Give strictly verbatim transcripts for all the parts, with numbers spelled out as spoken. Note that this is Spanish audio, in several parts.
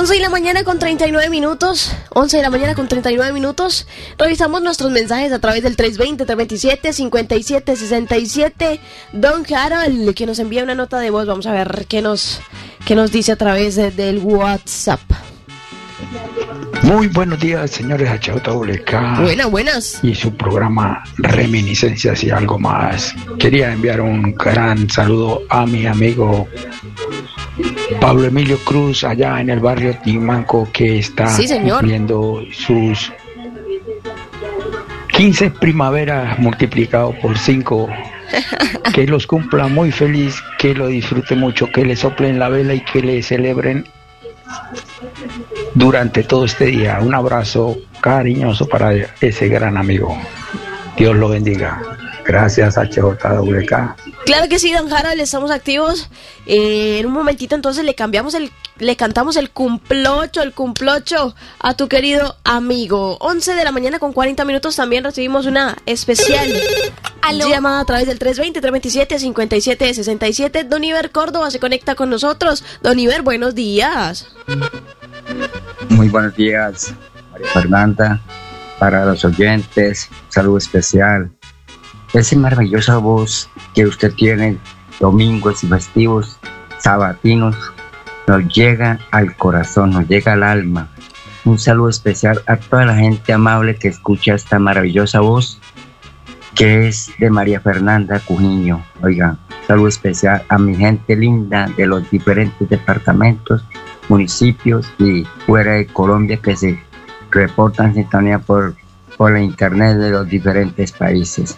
once de la mañana con treinta y nueve minutos. once de la mañana con treinta y nueve minutos. Revisamos nuestros mensajes a través del tres veinte, tres veintisiete, cincuenta y siete sesenta y siete. Don Harold, que nos envía una nota de voz. Vamos a ver qué nos, qué nos dice a través de, del WhatsApp. Muy buenos días, señores H J W K. Buenas, buenas. Y su programa Reminiscencias y algo más. Quería enviar un gran saludo a mi amigo Pablo Emilio Cruz, allá en el barrio Timanco, que está sí, cumpliendo sus quince primaveras multiplicado por cinco. Que los cumpla muy feliz, que lo disfrute mucho, que le soplen la vela y que le celebren durante todo este día. Un abrazo cariñoso para ese gran amigo. Dios lo bendiga. Gracias, H J W K. Claro que sí, don Harold, estamos activos. Eh, en un momentito entonces le cambiamos el, le cantamos el cumplocho, el cumplocho a tu querido amigo. once de la mañana con cuarenta minutos. También recibimos una especial ¿Aló? llamada a través del tres veinte, tres veintisiete, cincuenta y siete sesenta y siete. Don Iber Córdoba se conecta con nosotros. Don Iber, buenos días. Muy buenos días, María Fernanda. Para los oyentes, saludo especial. Esa maravillosa voz que usted tiene, domingos y festivos, sabatinos, nos llega al corazón, nos llega al alma. Un saludo especial a toda la gente amable que escucha esta maravillosa voz, que es de María Fernanda Cujiño. Oiga, saludo especial a mi gente linda de los diferentes departamentos, municipios y fuera de Colombia, que se reportan sintonía por, por la internet de los diferentes países.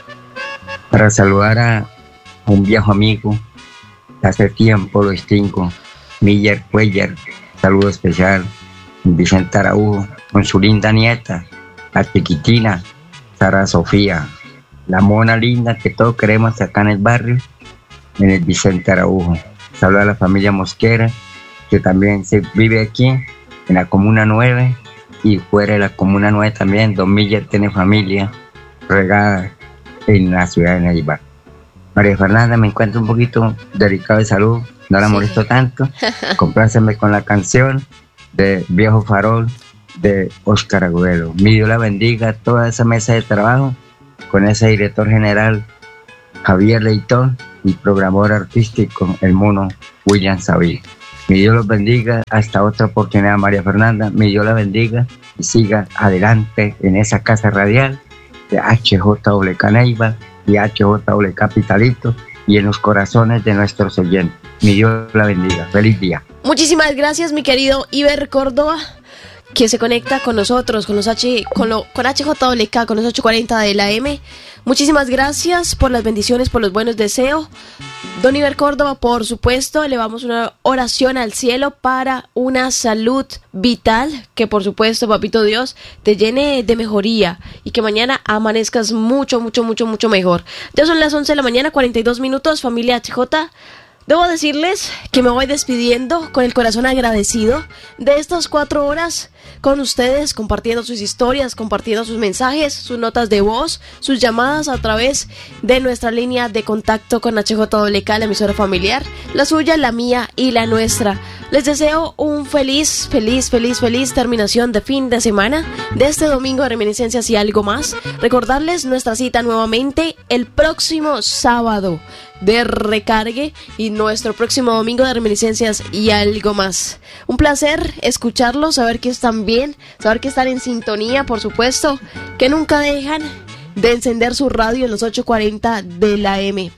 Para saludar a un viejo amigo, hace tiempo lo distingo, Miller Cuellar, saludo especial, Vicente Araujo, con su linda nieta, la chiquitina, Sara Sofía, la mona linda que todos queremos acá en el barrio, en el Vicente Araujo. Saludo a la familia Mosquera, que también se vive aquí, en la Comuna nueve, y fuera de la Comuna nueve también. Don Miller tiene familia regada en la ciudad de Neiva. María Fernanda, me encuentro un poquito delicado de salud, no la sí. molesto tanto. Compláceme con la canción de Viejo Farol de Óscar Agudelo. Mi Dios la bendiga, toda esa mesa de trabajo, con ese director general Javier Leitón y programador artístico, el mono William Sabí. Mi Dios los bendiga, hasta otra oportunidad, María Fernanda. Mi Dios la bendiga y siga adelante en esa casa radial de H J W K Neiva y H J W K Capitalito y en los corazones de nuestros oyentes. Mi Dios la bendiga. Feliz día. Muchísimas gracias, mi querido Iber Córdoba, que se conecta con nosotros, con los H, con, lo, con H J W K, con los ocho cuarenta de la M. Muchísimas gracias por las bendiciones, por los buenos deseos. Don Iber Córdoba, por supuesto, elevamos una oración al cielo para una salud vital, que por supuesto, papito Dios, te llene de mejoría y que mañana amanezcas mucho, mucho, mucho, mucho mejor. Ya son las once de la mañana, cuarenta y dos minutos, familia H J. Debo decirles que me voy despidiendo con el corazón agradecido de estas cuatro horas con ustedes, compartiendo sus historias, compartiendo sus mensajes, sus notas de voz, sus llamadas a través de nuestra línea de contacto con H J W K, la emisora familiar, la suya, la mía y la nuestra. Les deseo un feliz, feliz, feliz, feliz terminación de fin de semana de este domingo de Reminiscencias y algo más. Recordarles nuestra cita nuevamente el próximo sábado de recargue y nuestro próximo domingo de Reminiscencias y algo más. Un placer escucharlos, saber que están bien, saber que están en sintonía, por supuesto, que nunca dejan de encender su radio en los ocho cuarenta de la M.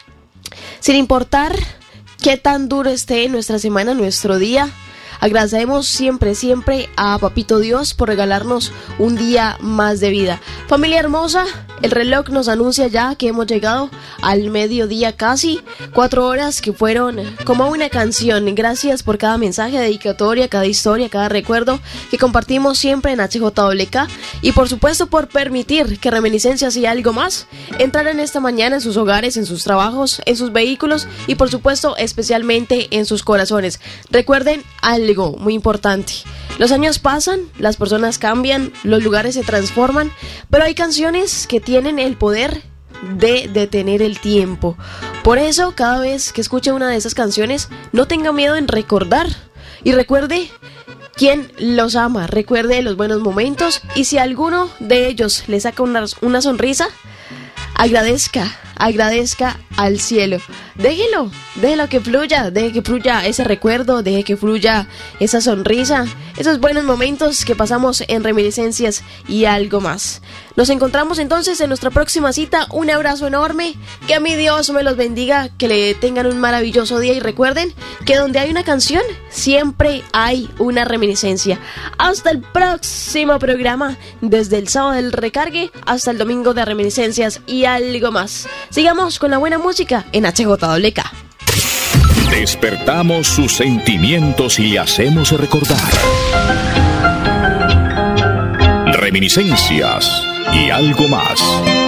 Sin importar qué tan duro esté nuestra semana, nuestro día, agradecemos siempre, siempre a Papito Dios por regalarnos un día más de vida. Familia hermosa, el reloj nos anuncia ya que hemos llegado al mediodía casi, cuatro horas que fueron como una canción. Gracias por cada mensaje, dedicatoria, cada historia, cada recuerdo que compartimos siempre en H J W K y por supuesto por permitir que Reminiscencias y algo más entraran esta mañana en sus hogares, en sus trabajos, en sus vehículos y por supuesto especialmente en sus corazones. Recuerden algo muy importante: los años pasan, las personas cambian, los lugares se transforman, pero hay canciones que tienen el poder de detener el tiempo. Por eso, cada vez que escuche una de esas canciones, no tenga miedo en recordar y recuerde quien los ama, recuerde los buenos momentos y si alguno de ellos le saca una, una sonrisa, agradezca, agradezca al cielo. Déjelo, déjelo que fluya, deje que fluya ese recuerdo, deje que fluya esa sonrisa, esos buenos momentos que pasamos en Reminiscencias y algo más. Nos encontramos entonces en nuestra próxima cita. Un abrazo enorme, que a mi Dios me los bendiga, que le tengan un maravilloso día y recuerden que donde hay una canción, siempre hay una reminiscencia. Hasta el próximo programa, desde el sábado del recargue hasta el domingo de Reminiscencias y algo más. Sigamos con la buena música en H J W K. Despertamos sus sentimientos y le hacemos recordar. Reminiscencias y algo más.